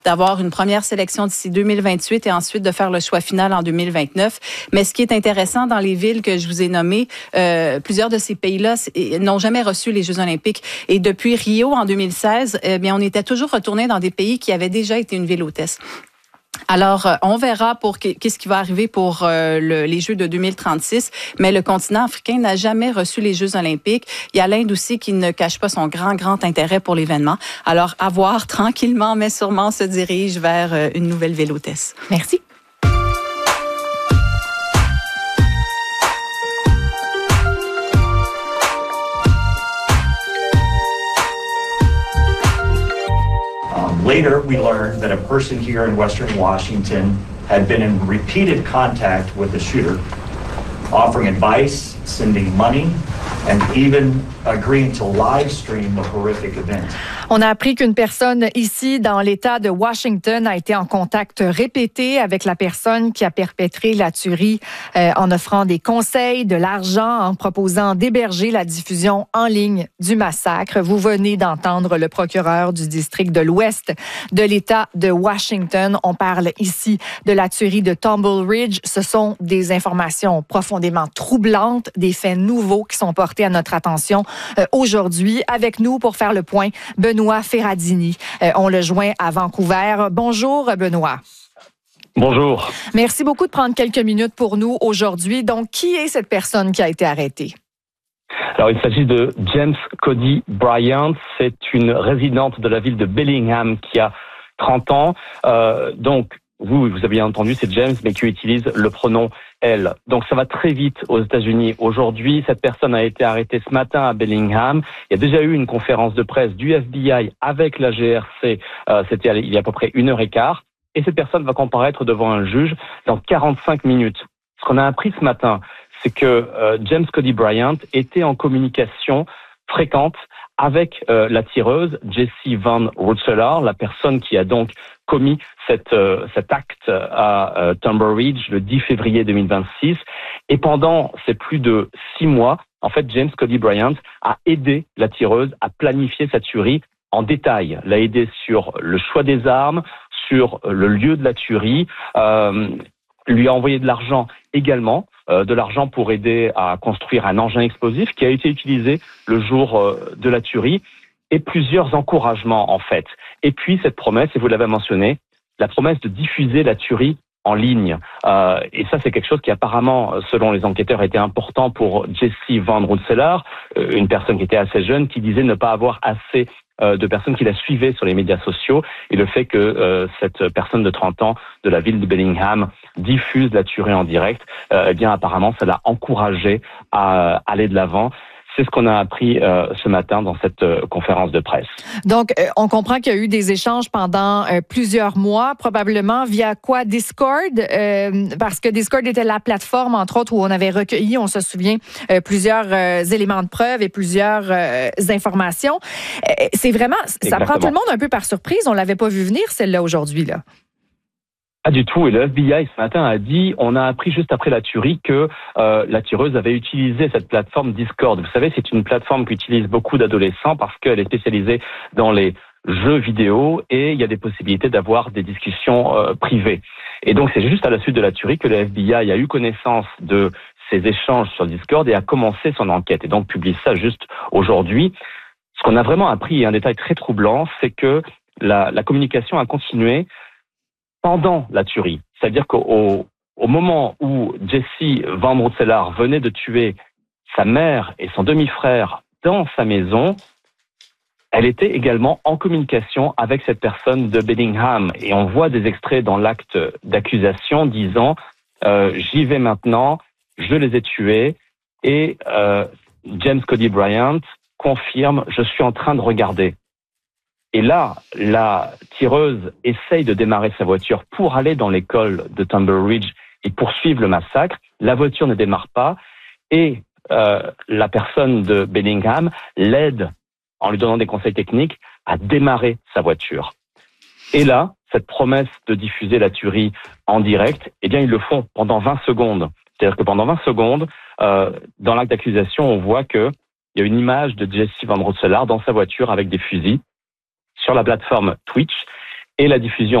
d'avoir une première sélection d'ici 2028 et ensuite de faire le choix final en 2029. Mais ce qui est intéressant dans les villes que je vous ai nommées, plusieurs de ces pays-là n'ont jamais reçu les Jeux olympiques. Et depuis Rio en 2016, on était toujours retourné dans des pays qui avaient déjà été une ville hôtesse. Alors, on verra pour qu'est-ce qui va arriver pour les Jeux de 2036, mais le continent africain n'a jamais reçu les Jeux olympiques. Il y a l'Inde aussi qui ne cache pas son grand intérêt pour l'événement. Alors, à voir tranquillement, mais sûrement se dirige vers une nouvelle ville hôtesse. Merci. Later, we learned that a person here in Western Washington had been in repeated contact with the shooter, offering advice, sending money, and even agreeing to live stream the horrific event. On a appris qu'une personne ici dans l'État de Washington a été en contact répété avec la personne qui a perpétré la tuerie en offrant des conseils, de l'argent, en proposant d'héberger la diffusion en ligne du massacre. Vous venez d'entendre le procureur du district de l'Ouest de l'État de Washington. On parle ici de la tuerie de Tumble Ridge. Ce sont des informations profondément troublantes, des faits nouveaux qui sont portés à notre attention aujourd'hui. Avec nous pour faire le point, Benoît Ferradini. On le joint à Vancouver. Bonjour, Benoît. Bonjour. Merci beaucoup de prendre quelques minutes pour nous aujourd'hui. Donc, qui est cette personne qui a été arrêtée? Alors, il s'agit de James Cody Bryant. C'est une résidente de la ville de Bellingham qui a 30 ans. Donc, vous avez entendu, c'est James, mais qui utilise le pronom elle. Donc, ça va très vite aux États-Unis. Aujourd'hui, cette personne a été arrêtée ce matin à Bellingham. Il y a déjà eu une conférence de presse du FBI avec la GRC. C'était il y a à peu près 1h15. Et cette personne va comparaître devant un juge dans 45 minutes. Ce qu'on a appris ce matin, c'est que James Cody Bryant était en communication fréquente avec la tireuse Jessie Van Rensselaer, la personne qui a donc commis cet acte à Tumble Ridge le 10 février 2026. Et pendant ces plus de 6 mois, en fait, James Cody Bryant a aidé la tireuse à planifier sa tuerie en détail. L'a aidé sur le choix des armes, sur le lieu de la tuerie, lui a envoyé de l'argent également, de l'argent pour aider à construire un engin explosif qui a été utilisé le jour de la tuerie, et plusieurs encouragements en fait. Et puis cette promesse, et vous l'avez mentionné, la promesse de diffuser la tuerie en ligne. Et ça, c'est quelque chose qui apparemment, selon les enquêteurs, était important pour Jessie Van Rensselaer, une personne qui était assez jeune, qui disait ne pas avoir assez de personnes qui la suivaient sur les médias sociaux, et le fait que cette personne de 30 ans de la ville de Bellingham diffuse la tuerie en direct, eh bien apparemment ça l'a encouragé à aller de l'avant. C'est ce qu'on a appris ce matin dans cette conférence de presse. Donc, on comprend qu'il y a eu des échanges pendant plusieurs mois, probablement via quoi? Discord? Parce que Discord était la plateforme, entre autres, où on avait recueilli, on se souvient, plusieurs éléments de preuve et plusieurs informations. C'est vraiment, ça prend tout le monde un peu par surprise. On l'avait pas vu venir, celle-là, aujourd'hui, là. Pas du tout. Et le FBI ce matin a dit, on a appris juste après la tuerie que la tireuse avait utilisé cette plateforme Discord. Vous savez, c'est une plateforme qu'utilisent beaucoup d'adolescents parce qu'elle est spécialisée dans les jeux vidéo et il y a des possibilités d'avoir des discussions privées. Et donc, c'est juste à la suite de la tuerie que le FBI a eu connaissance de ces échanges sur Discord et a commencé son enquête. Et donc, publie ça juste aujourd'hui. Ce qu'on a vraiment appris, et un détail très troublant, c'est que la communication a continué pendant la tuerie. C'est-à-dire qu'au moment où Jessie Van Rensselaer venait de tuer sa mère et son demi-frère dans sa maison, elle était également en communication avec cette personne de Bellingham. Et on voit des extraits dans l'acte d'accusation disant « J'y vais maintenant, je les ai tués » et James Cody Bryant confirme « Je suis en train de regarder ». Et là, la tireuse essaye de démarrer sa voiture pour aller dans l'école de Tumble Ridge et poursuivre le massacre. La voiture ne démarre pas et la personne de Bellingham l'aide en lui donnant des conseils techniques à démarrer sa voiture. Et là, cette promesse de diffuser la tuerie en direct, eh bien, ils le font pendant 20 secondes. C'est-à-dire que pendant 20 secondes, dans l'acte d'accusation, on voit qu'il y a une image de Jessie Van Rensselaer dans sa voiture avec des fusils sur la plateforme Twitch. et la diffusion